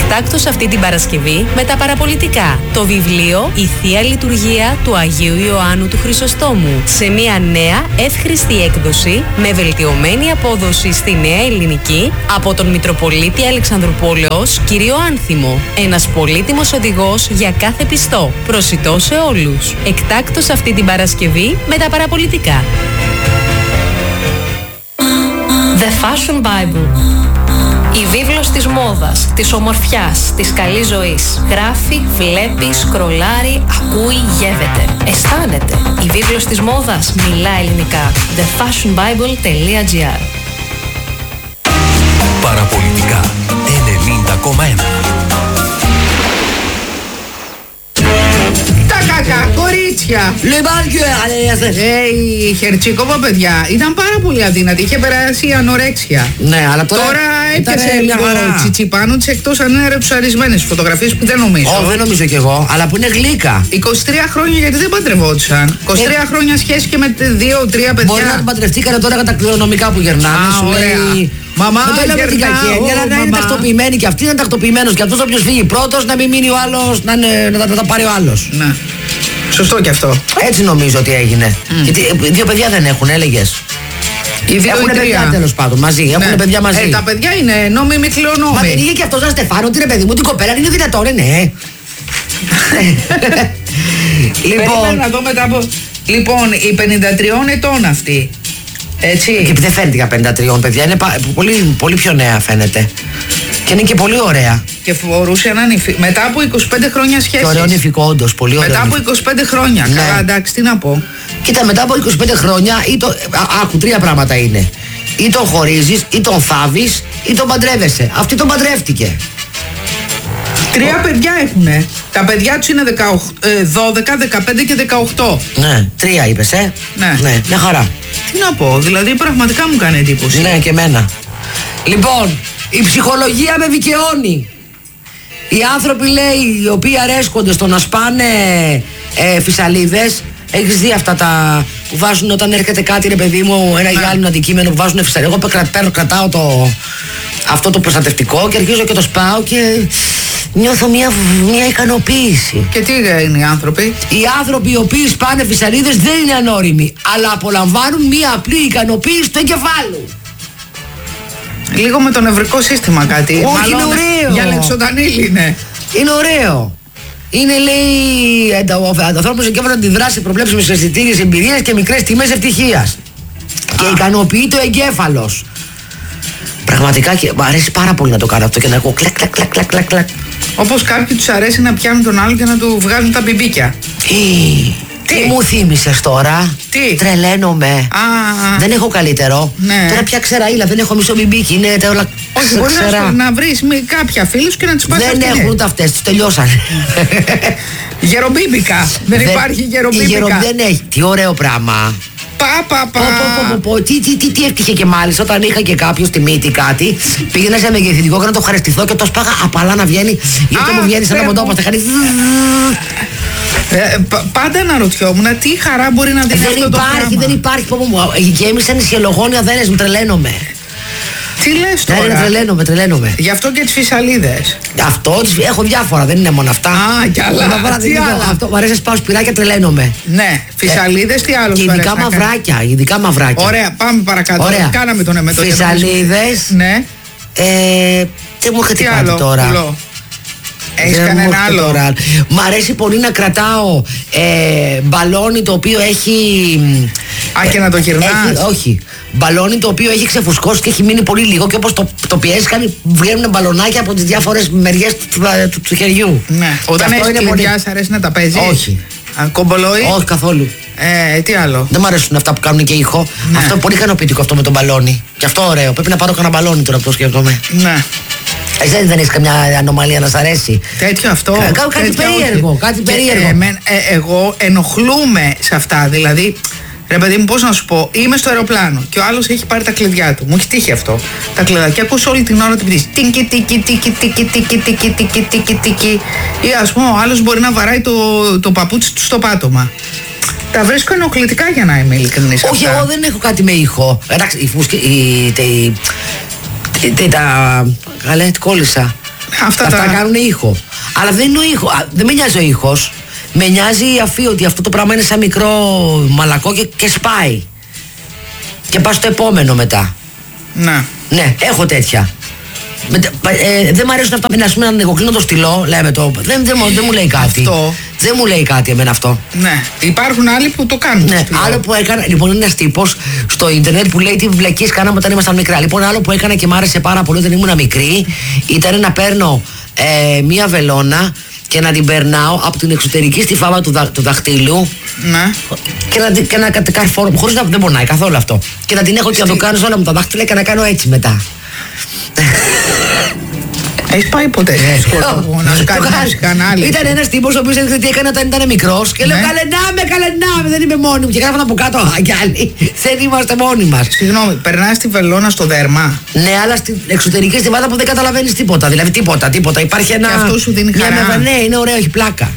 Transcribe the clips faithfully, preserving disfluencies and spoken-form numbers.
Εκτάκτως αυτή την Παρασκευή με τα παραπολιτικά. Το βιβλίο «Η Θεία Λειτουργία του Αγίου Ιωάννου του Χρυσοστόμου» σε μια νέα εύχρηστη έκδοση με βελτιωμένη απόδοση στη νέα ελληνική από τον Μητροπολίτη Αλεξανδρουπόλεως κύριο Άνθιμο. Ένας πολύτιμος οδηγός για κάθε πιστό. Προσιτός σε όλους. Εκτάκτως αυτή την Παρασκευή με τα παραπολιτικά. The Fashion Bible. Η βίβλος της μόδας, της ομορφιάς, της καλής ζωής. Γράφει, βλέπει, σκρολάρει, ακούει, γεύεται. Αισθάνεται. Η βίβλος της μόδας μιλά ελληνικά. the fashion bible τελεία gr. Παραπολιτικά ενενήντα κόμμα ένα. Κακά, κορίτσια! Ε, η Χερτσίκοβα, παιδιά, ήταν πάρα πολύ αδύνατη. Είχε περάσει η ανορέξια. Ναι, αλλά τώρα, τώρα έπιασε λίγο τσιτσιπάνω τη, εκτός αν είναι ρεψαρισμένες φωτογραφίες που δεν νομίζω. Όχι, δεν νομίζω κι εγώ, αλλά που είναι γλύκα. είκοσι τρία χρόνια, γιατί δεν παντρευόντουσαν. είκοσι τρία ε, χρόνια σχέση και με δύο τρία παιδιά. Μπορεί να την παντρευτήκανε τώρα για τα κληρονομικά που γερνάνε. Α, σου ωραία. λέει. Μαμά, δεν το λέω με την κακή, αλλά να είναι τακτοποιημένοι και αυτοί να είναι τακτοποιημένος. Και αυτός όποιος φύγει πρώτος να μην μείνει ο άλλος, να, να, να, να τα πάρει ο άλλος. Ναι. Σωστό κι αυτό. Έτσι νομίζω ότι έγινε. Mm. Γιατί δύο παιδιά δεν έχουν, έλεγες. Οι δύο έχουν παιδιά τέλος πάντων μαζί. Ναι. Έχουν παιδιά μαζί. Ε, τα παιδιά είναι νόμιμοι κληρονόμοι. Μα δεν είχε και αυτός ένα Στεφάνο, ότι ρε παιδί μου, την κοπέλα είναι δυνατόν, ναι. Λοιπόν, να δω μετά από... Λοιπόν, οι πενήντα τριών ετών αυτή. Έτσι. Και δεν φαίνεται για πενήντα τρία, παιδιά. Είναι πολύ, πολύ πιο νέα φαίνεται. Και είναι και πολύ ωραία. Και φορούσε έναν υφη... μετά από είκοσι πέντε χρόνια σχέση. Και ωραίο νηφικό, όντως. Πολύ ωραίο. Μετά από είκοσι πέντε χρόνια. Ναι. Καλά, εντάξει, τι να πω. Κοίτα, μετά από είκοσι πέντε χρόνια, ή το... Α, άκου, τρία πράγματα είναι. Ή τον χωρίζεις, ή τον θάβεις, ή τον παντρεύεσαι. Αυτή τον παντρεύτηκε. Τρία παιδιά έχουνε. Τα παιδιά τους είναι δώδεκα, δεκαπέντε και δεκαοκτώ. Ναι, τρία είπες, ε. Ναι. Ναι, μια χαρά. Τι να πω, δηλαδή πραγματικά μου κάνει εντύπωση. Ναι, και εμένα. Λοιπόν, η ψυχολογία με δικαιώνει. Οι άνθρωποι, λέει, οι οποίοι αρέσκονται στο να σπάνε ε, φυσαλίδες. Έχεις δει αυτά τα που βάζουν όταν έρχεται κάτι, ρε παιδί μου, ένα ναι. γυάλινο αντικείμενο που βάζουν φυσαλίδες. Εγώ παίρνω, κρατάω το, αυτό το προστατευτικό και αρχίζω και το σπάω και νιώθω μια, μια ικανοποίηση. Και τι είναι οι άνθρωποι? Οι άνθρωποι οι οποίοι σπάνε φυσαλίδες δεν είναι ανώριμοι, αλλά απολαμβάνουν μια απλή ικανοποίηση του εγκεφάλου. Λίγο με το νευρικό σύστημα κάτι. Όχι, μάλλον είναι ωραίο. Για λεξοτανίλη είναι. Είναι ωραίο. Είναι, λέει, ο ανθρώπινος εγκέφαλος αντιδράσει προβλέψιμες αισθητήριες εμπειρίες και μικρές τιμές ευτυχίας. Και ικανοποιεί το εγκέφαλος. Πραγματικά και μου αρέσει πάρα πολύ να το κάνω αυτό και να ακούω κλακ κλακ κλακ κλακ κλακ κλακ. Όπως κάποιοι τους αρέσει να πιάνουν τον άλλο και να του βγάζουν τα μπιμπίκια. Τι, τι μου θύμισες τώρα? Τι? Τρελαίνομαι. Α, δεν έχω καλύτερο. Ναι. Τώρα πια ξεραίλα, δεν έχω μισό μπιμπίκι. Είναι τα όλα. Όχι, μπορεί να, να βρεις με κάποια φίλους και να τους πας. Δεν έχουν ούτε αυτές, τις τελειώσαν. Γερομπίμπικα. Δεν, δεν υπάρχει γερομπίμπικα. Γερο, δεν έχει. Τι ωραίο πράγμα. Πα, πα, πα. Πω, πω, πω, πω. Τι, τι, τι, τι έτυχε και μάλιστα όταν είχα και κάποιο στη μύτη κάτι. Πήγαινα σε μεγεθυντικό και να το ευχαριστηθώ και το σπάγα απαλά να βγαίνει. Γιατί μου βγαίνει σαν να μοντόπαστε. Ε, πάντα αναρωτιόμουν τι χαρά μπορεί να δει αυτό υπάρχει, το πράγμα. Δεν υπάρχει, πω μου. Γέμισαν οι σχελογόνια δένες μου, τρελαίνομαι. Τι λες τώρα? Ναι, τρελαίνομαι, τρελαίνομαι. Γι' αυτό και τις φυσαλίδες. Αυτό, έχω διάφορα, δεν είναι μόνο αυτά. Α, κι άλλα. Τι άλλα? Αυτό, μου αρέσει να σπάω σπυράκια, τρελαίνομαι. Ναι, φυσαλίδες, τι άλλο? Και ειδικά μαυράκια, ειδικά μαυράκια. Ωραία, πάμε παρακάτω. Ωραία. Κάναμε τον εμετό. Φυσαλίδες. Ναι. Ε, δεν μου έρχεται κάτι τώρα. Πουλό. Έχεις κανένα άλλο? Τώρα. Μ' αρέσει πολύ να κρατάω ε, μπαλόνι το οποίο έχει. Α, και να το γυρνάς? Έχει, όχι. Μπαλόνι το οποίο έχει ξεφουσκώσει και έχει μείνει πολύ λίγο και όπως το, το πιέζεις κάνει, βγαίνουν μπαλονάκια από τις διάφορες μεριές του, του, του χεριού. Ναι. Όταν έχεις κλειδιά, πολύ... σ' αρέσει να τα παίζεις? Όχι. Α, κομπολόι? Όχι καθόλου. Ε, τι άλλο? Δεν μου αρέσουν αυτά που κάνουν και ήχο. Ναι. Αυτό είναι πολύ ικανοποιητικό αυτό με τον μπαλόνι. Και αυτό ωραίο. Πρέπει να πάρω κανένα μπαλόνι τώρα που το σκέφτομαι. Ναι. Εσύ δεν έχεις καμιά ανομαλία να σ' αρέσει? Τέτοιο αυτό. Κα, κάτι τέτοιο, περίεργο. Κάτι περίεργο. Ε, ε, εγώ ενοχλούμαι σε αυτά. Δηλαδή, ρε παιδί μου, πώς να σου πω, είμαι στο αεροπλάνο και ο άλλος έχει πάρει τα κλειδιά του. Μου έχει τύχει αυτό. Τα κλειδιά και ακούς όλη την ώρα την πτήση. Τίκι, τίκι, τίκι, τίκι, τίκι, τίκι, τίκι, τίκι, τίκι. Ή ας πούμε, ο άλλος μπορεί να βαράει το, το παπούτσι του στο πάτωμα. Τα βρίσκω ενοχλητικά για να είμαι ειλικρινής. Όχι, εγώ δεν έχω κάτι με ήχο. Εντάξει, η φούσκη. Τα. Καλά, κόλλησα. Αυτά, Αυτά τα... κάνουν ήχο. Αλλά δεν είναι ο ήχο. Δεν με νοιάζει ο ήχος. Με νοιάζει η αφή ότι αυτό το πράγμα είναι σαν μικρό μαλακό και, και σπάει. Και πας στο επόμενο μετά. Ναι. Ναι, έχω τέτοια. Με, ε, δεν μου αρέσουν αυτά. Να πούμε έναν εγωκλίνο στυλό, λέμε το. Δεν, δεν, δεν μου λέει κάτι. Αυτό. Δεν μου λέει κάτι εμένα αυτό. Ναι. Υπάρχουν άλλοι που το κάνουν. Ναι, άλλο που έκανα. Λοιπόν, είναι ένα τύπο στο ίντερνετ που λέει τι βλακίες κάναμε όταν ήμασταν μικρά. Λοιπόν, άλλο που έκανα και μ' άρεσε πάρα πολύ όταν ήμουν μικρή ήταν να παίρνω ε, μία βελόνα και να την περνάω από την εξωτερική στη φάβα του, δα, του δαχτύλου. Ναι. Και να, και να κατεκαρφώνω. Χωρίς να δεν πονάει καθόλου αυτό. Και να την έχω και να το κάνω σε όλα μου τα δάχτυλα και να κάνω έτσι μετά. Έχεις πάει ποτέ σκοτώ να σου κάνει ένα ψυχανάλυση? Ήταν ένας τύπος ο οποίος έδειξε τι έκανε όταν ήταν μικρός και λέω καλενάμε, καλενάμε, δεν είμαι μόνη μου. Και γράφαν από κάτω κι άλλοι. Δεν είμαστε μόνοι μας. Συγγνώμη, περνάς τη βελόνα στο δέρμα? Ναι, αλλά στην εξωτερική στιβάδα που δεν καταλαβαίνεις τίποτα. Δηλαδή τίποτα, τίποτα. Υπάρχει ένα. Και αυτό σου δίνει χαρά? Μια, ναι, είναι ωραίο, έχει πλάκα.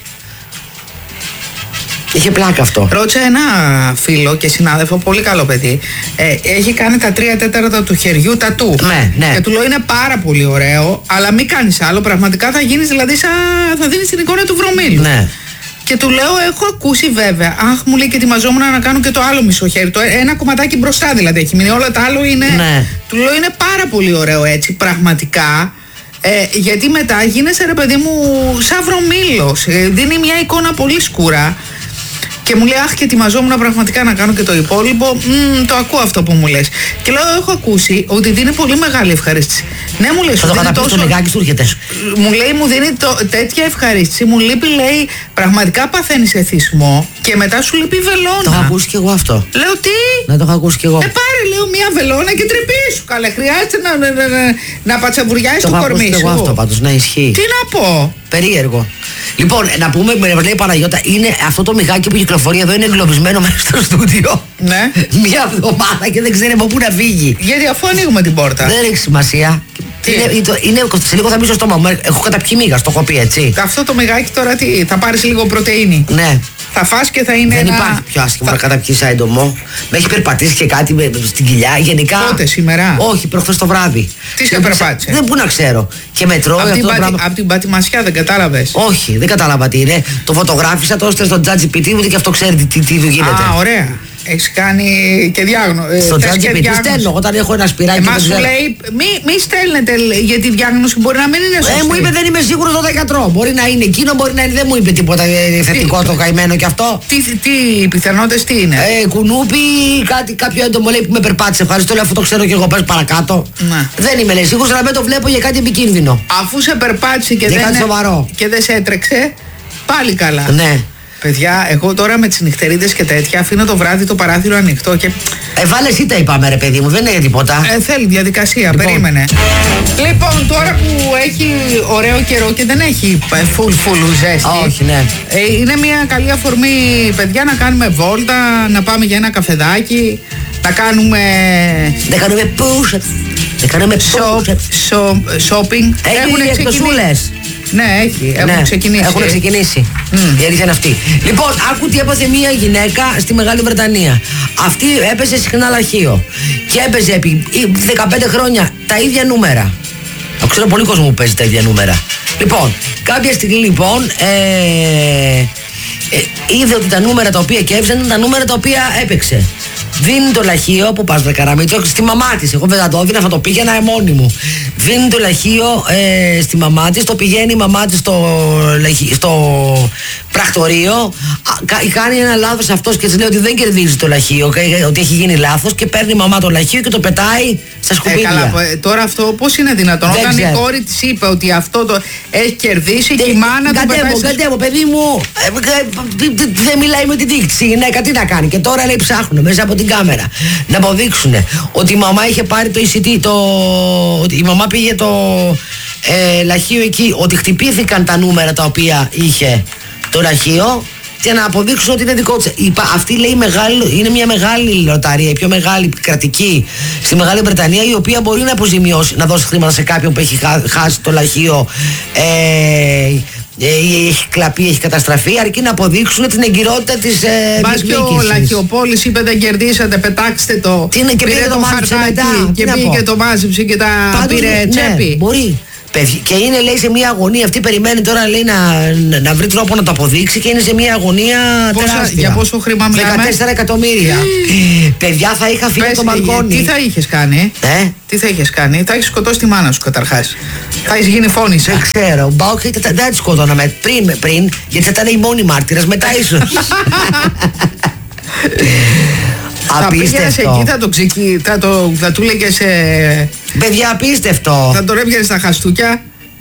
Είχε πλάκα αυτό. Ρώτησα ένα φίλο και συνάδελφο, πολύ καλό παιδί. Ε, έχει κάνει τα τρία τέταρτα του χεριού τατού. Ναι, ναι. Και του λέω είναι πάρα πολύ ωραίο, αλλά μην κάνεις άλλο. Πραγματικά θα γίνεις, δηλαδή, σαν, θα δίνεις την εικόνα του βρωμίλου. Ναι. Και του λέω, έχω ακούσει βέβαια. Αχ, μου λέει και ετοιμαζόμουν να κάνω και το άλλο μισό χέρι. Το ένα κομματάκι μπροστά δηλαδή έχει μείνει. Όλα τα άλλο είναι. Ναι. Του λέω είναι πάρα πολύ ωραίο έτσι, πραγματικά. Ε, γιατί μετά γίνεσαι ρε παιδί μου σαν βρωμίλος. Ε, δίνει μια εικόνα πολύ σκούρα. Και μου λέει, αχ, και ετοιμαζόμουν πραγματικά να κάνω και το υπόλοιπο. Μ, το ακούω αυτό που μου λες. Και λέω, έχω ακούσει ότι δίνει πολύ μεγάλη ευχαρίστηση. Ναι, μου λέει, Θα το καταπείς τόσο... το λιγάκι σου έρχεται. Μου λέει, μου δίνει το, τέτοια ευχαρίστηση. Μου λείπει, λέει, πραγματικά παθαίνεις εθισμό και μετά σου λείπει βελόνα. Το έχω ακούσει κι εγώ αυτό. Λέω, τι? Να το έχω ακούσει κι εγώ. Ε, πάρε, λέω, μία βελόνα και τρυπήσου. Καλέ, χρειάζεται να, να, να, να, να πατσαβουριάσεις το κορμί σου. Το έχω ακούσει κι εγώ αυτό πάντως, να ισχύει. Τι να πω. Περίεργο. Λοιπόν, να πούμε, με λέει η Παναγιώτα, είναι αυτό το μυγάκι που κυκλοφορεί εδώ είναι εγκλωβισμένο μέσα στο στούντιο. Ναι. Μια εβδομάδα και δεν ξέρει από πού να φύγει. Γιατί αφού ανοίγουμε την πόρτα. Δεν έχει σημασία. Είναι, είναι, είναι, σε λίγο θα μπει στο στόμα μου. Έχω καταπιεί μίγα, το έχω πει έτσι. Αυτό το μυγάκι τώρα τι, θα πάρεις λίγο πρωτεΐνη. Ναι. Θα φας και θα είναι. Δεν ένα... υπάρχει πιο άσχημο θα... να καταπιεί σαν έντομο. Με έχει περπατήσει και κάτι με, στην κοιλιά. Γενικά. Πότε, σήμερα? Όχι, προχθές το βράδυ. Τι σε περπάτησε? Δεν πού να ξέρω. Και με τρώει αυτό το πράγμα. Από την πατημασιά δεν κατάλαβες? Όχι, δεν κατάλαβα τι είναι. Το φωτογράφησα, το έστειλα στο ChatGPT, ούτε και αυτό ξέρει τι, τι, τι του γίνεται. Α, ωραία. Έχεις κάνει και διάγνωση. Στο ChatGPT στέλνω όταν έχω ένα σπυράκι. Εμάς σου λέει, μη, μη στέλνετε για τη διάγνωση, μπορεί να μην είναι σωστή. Ε, μου είπε δεν είμαι σίγουρος το γιατρό. Μπορεί να είναι εκείνο, μπορεί να είναι. Δεν μου είπε τίποτα θετικό τι, το καημένο κι αυτό. Τι, τι πιθανότητες τι είναι? Ε, κουνούπι, κάτι, κάποιο έντομο λέει που με περπάτησε. Ευχαριστώ, λέω, αφού το ξέρω και εγώ, πες παρακάτω. Να. Δεν είμαι λέει σίγουρος, αλλά δεν το βλέπω για κάτι επικίνδυνο. Αφού σε περπάτησε και, δεν, δεν, σοβαρό. και δεν σε έτρεξε, πάλι καλά. Ναι. Παιδιά, εγώ τώρα με τις νυχτερίδες και τέτοια αφήνω το βράδυ το παράθυρο ανοιχτό και. Ε, βάλε εσύ τα είπαμε, ρε παιδί μου, δεν είναι τίποτα. Ε, θέλει διαδικασία, λοιπόν. Περίμενε. Λοιπόν, τώρα που έχει ωραίο καιρό και δεν έχει full full ζέστη. Όχι, ναι. Ε, είναι μια καλή αφορμή, παιδιά, να κάνουμε βόλτα, να πάμε για ένα καφεδάκι, να κάνουμε. Δεν κάνουμε push. Δεν κάνουμε push. Shopping. Έχουν εκπτωσούλες. Ναι, έχει. Έχουν ναι, ξεκινήσει. Έχουν ξεκινήσει. Mm. Η αλήθεια είναι αυτή. Λοιπόν, άκου τι έπαθε μια γυναίκα στη Μεγάλη Βρετανία. Αυτή έπαιζε συχνά λαχείο. Και έπαιζε επί δεκαπέντε χρόνια τα ίδια νούμερα. Το ξέρω πολύ κόσμο που παίζει τα ίδια νούμερα. Λοιπόν, κάποια στιγμή λοιπόν ε, ε, είδε ότι τα νούμερα τα οποία κέρδιζαν ήταν τα νούμερα τα οποία έπαιξε. Δίνει το λαχείο που πας με καραμίτσο στη μαμά της. Εγώ δεν θα το έδινα, θα το πήγαινα μόνη μου. Δίνει το λαχείο ε, στη μαμά της, το πηγαίνει η μαμά της στο, στο πρακτορείο. Κάνει ένα λάθος αυτός και της λέει ότι δεν κερδίζει το λαχείο, ότι έχει γίνει λάθος και παίρνει η μαμά το λαχείο και το πετάει στα σκουπίδια. Ε, καλά, τώρα αυτό πώς είναι δυνατόν? Δεν Όταν ξέρω. Η κόρη της είπε ότι αυτό το έχει κερδίσει και η μάνα του πετάει. Κατέβω, παιδί μου, δεν μιλάει με την δίκηση. Η γυναίκα τι να κάνει? Και τώρα λέει ψάχνουν μέσα από την κάμερα να αποδείξουν ότι η μαμά είχε πάρει το εισιτή, το, ότι η μαμά πήγε το ε, λαχείο εκεί, ότι χτυπήθηκαν τα νούμερα τα οποία είχε το λαχείο και να αποδείξουν ότι είναι δικό της. Αυτή λέει μεγάλη, είναι μια μεγάλη λοταρία, η πιο μεγάλη κρατική στη Μεγάλη Βρετανία, η οποία μπορεί να αποζημιώσει, να δώσει χρήματα σε κάποιον που έχει χάσει το λαχείο, ε, έχει κλαπεί, έχει καταστραφεί, αρκεί να αποδείξουν την εγκυρότητα της ε, Μπας και ο Λαχιοπόλης είπε δεν κερδίσατε, πετάξτε το. Τι είναι, και πήρε το, το χαρτάκι και πήγε το μάζεψε και τα πάντως, πήρε ναι, τσέπη. Μπορεί. Και είναι, λέει, σε μια αγωνία. Αυτή περιμένει τώρα, λέει, να, να βρει τρόπο να το αποδείξει και είναι σε μια αγωνία πόσα, τεράστια. Για πόσο χρήμα μιλάμε? δεκατέσσερα εκατομμύρια. Παιδιά, θα είχα φύγει το μπαλκόνι. Τι θα είχες κάνει? Ε? Τι θα είχες κάνει? Θα έχεις σκοτώσει τη μάνα σου καταρχάς. Θα έχεις γίνει φόνησα. Δεν ξέρω. Μπάουκ δεν τη σκοτώναμε πριν, πριν, γιατί θα ήταν οι μόνοι μάρτυρες. Μετά ίσως. Θα πήγαινες εκεί, θα το ξυκεί, θα, το, θα του λέγες ε... παιδιά, απίστευτο. Θα τον έβγαινες στα χαστούκια.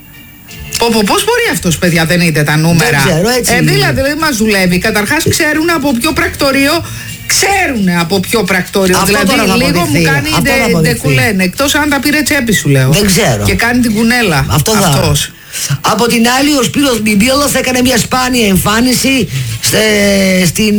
Πω, πω, πώς μπορεί αυτός, παιδιά, δεν είδε τα νούμερα? Δεν ξέρω, έτσι. Ε, δηλαδή, δηλαδή μας δουλεύει. Καταρχάς ξέρουν από ποιο πρακτορείο. Ξέρουν από ποιο πρακτόριο. Αυτό δηλαδή, λίγο μου κάνει ντεκουλέν. Εκτός αν τα πήρε τσέπη, σου λέω. Δεν ξέρω. Και κάνει την κουνέλα. Αυτό αυτός. Από την άλλη, ο Σπύρος Μπιμπίλος έκανε μια σπάνια εμφάνιση στε, στην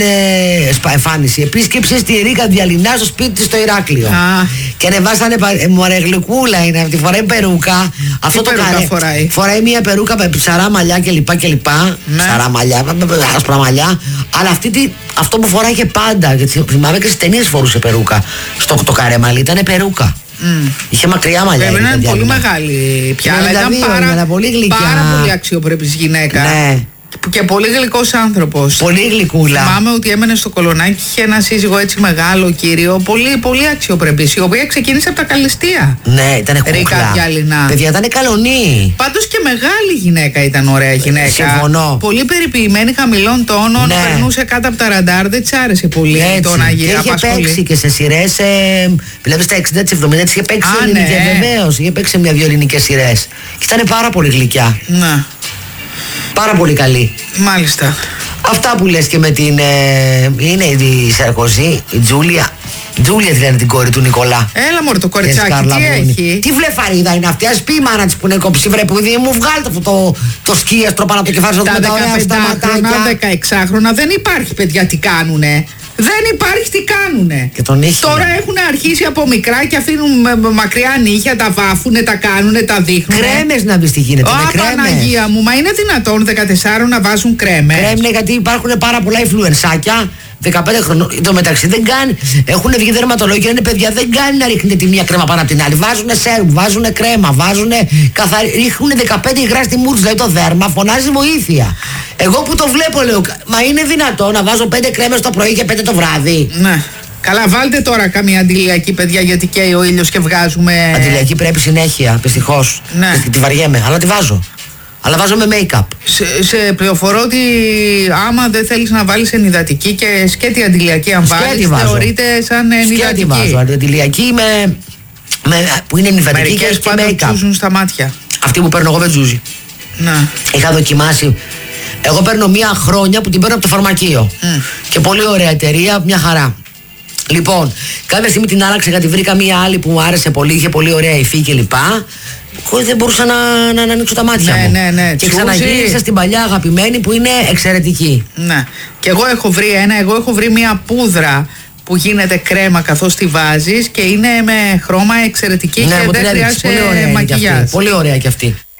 ε, εμφάνιση. Επίσκεψη στη Ρίκα Διαλυνά στο σπίτι της στο Ηράκλειο. Α. Και ανεβάσανε μορεγλικούλα, είναι αυτή, φοράει περούκα. Τι αυτό το κάνει. Φοράει. φοράει μια περούκα με ψαρά μαλλιά κλπ. κλπ. Ναι. Ψαρά μαλλιά, άσπρα μαλλιά. Αλλά αυτή τη, αυτό που φοράει και πάντα. Γιατί θυμάμαι και στις ταινίες φορούσε περούκα. Στο το καρέμαλι ήταν περούκα. Mm. Είχε μακριά μαλλιά. Βέβαια είναι πολύ μεγάλη πια. Αλλά ήταν πάρα πολύ, πάρα πολύ αξιοπρεπής γυναίκα. Ναι. Και πολύ γλυκός άνθρωπος. Πολύ γλυκούλα. Θυμάμαι ότι έμενε στο Κολονάκι, είχε ένα σύζυγο έτσι μεγάλο κύριο, πολύ, πολύ αξιοπρεπής, η οποία ξεκίνησε από τα Καλλιστεία. Ναι, ήταν κούκλα. Ρίκα Διαλυνά. Παιδιά, ήταν καλονή. Πάντως και μεγάλη γυναίκα ήταν, ωραία γυναίκα. Συμφωνώ. Πολύ περιποιημένη, χαμηλών τόνων, ναι. Περνούσε κάτω από τα ραντάρ, δεν της άρεσε πολύ το να γίνει. Και είχε παίξει και σε σειρές, ε, δηλαδή στα εξήντα εβδομήντα είχε παίξει ελληνικές, ναι. Βεβαίως, είχε παίξει μια δύο ελληνικές σειρές. Και ήταν πάρα πολύ γλυκιά. Ναι. Πάρα πολύ καλή. Μάλιστα. Αυτά που λες και με την. Ε, είναι η Σαρκοζή, η Τζούλια. Τζούλια τη λένε την κόρη του Νικολά. Έλα μωρέ το κοριτσάκι, τι έχει. Τι βλεφαρίδα είναι αυτή, ας πει η μάνα της που είναι κόψη, βρε παιδί μου, βγάλτε αυτό το, το σκίαστρο πάνω από το κεφάλι σου. Τα δεκαπεντάχρονα, δεκαεξάχρονα δεν υπάρχει, παιδιά, τι κάνουνε. Δεν υπάρχει, τι κάνουνε. Και τον είχε. Τώρα έχουν αρχίσει από μικρά και αφήνουν μακριά νύχια, τα βάφουνε, τα κάνουνε, τα δείχνουνε. Κρέμες να δεις τι γίνεται. Α, Παναγία μου, μα είναι δυνατόν δεκατεσσάρων να βάζουν κρέμες? Κρέμνε, γιατί υπάρχουν πάρα πολλά influenceάκια. δεκαπέντε χρονών, το μεταξύ δεν κάνει. Έχουν βγει δερματολόγοι και λένε παιδιά, δεν κάνει να ρίχνετε τη μία κρέμα πάνω από την άλλη. Βάζουνε σέρουμ, βάζουνε κρέμα, βάζουνε καθαρι... ρίχνουνε δεκαπέντε υγρά στη μούρτζ, δηλαδή το δέρμα φωνάζει βοήθεια. Εγώ που το βλέπω λέω, μα είναι δυνατό να βάζω πέντε κρέμες το πρωί και πέντε το βράδυ? Ναι. Καλά, βάλτε τώρα καμία αντιλιακή, παιδιά, γιατί καίει ο ήλιος και βγάζουμε. Αντιλιακή πρέπει συνέχεια, δυστυχώς. Ναι. Τη βαριέμαι, αλλά τη βάζω. Αλλά βάζω με make-up. Σε, σε πληροφορώ ότι άμα δεν θέλεις να βάλεις ενυδατική και σκέτη αντιλιακή, αν βάλεις, θεωρείται σαν ενυδατική. Σκέτη βάζω, αντιλιακή με, με, που είναι ενυδατική και, και make-up. Τζούζουν στα μάτια. Αυτή που παίρνω εγώ με τζούζι. Να. Είχα δοκιμάσει. Εγώ παίρνω μία χρόνια που την παίρνω από το φαρμακείο. Mm. Και πολύ ωραία εταιρεία, μια χαρά. Λοιπόν, κάποια στιγμή την άλλαξα γιατί βρήκα μία άλλη που μου άρεσε πολύ, είχε πολύ ωραία υφή κλπ. Εγώ δεν μπορούσα να, να, να ανοίξω τα μάτια ναι, μου. Ναι, ναι, και ξαναγύρισα στην παλιά αγαπημένη που είναι εξαιρετική. Ναι. Και εγώ έχω βρει ένα, εγώ έχω βρει μία πούδρα που γίνεται κρέμα καθώς τη βάζεις και είναι με χρώμα εξαιρετική, ναι, και δεν χρειάζεται μακιγιάζ. Πολύ ωραία κι αυτή.